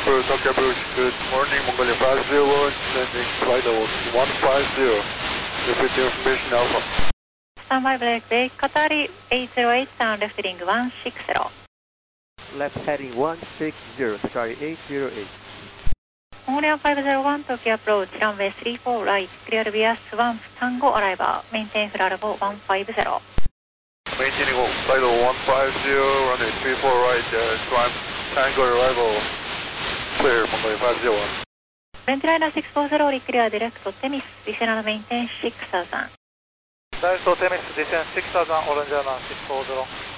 for Tokyo Approach. Good morning, Mongolia 501, sending flight level 150. Repeat information Alpha. Standby break, Qatari 808 sound left heading 160. Left heading 160, Qatari 808. Mongolia 501, Tokyo Approach, runway 34 right, clear via Swan Tango arrival, maintain flight level 150. Maintaining flight level 150, runway 34 right, Swan Tango arrival, clear, Mongolia 501. Ventiliner 640, clear direct to Temis, descend maintain 6000. Direct to Temis, descend 6000, Orange Airline 640.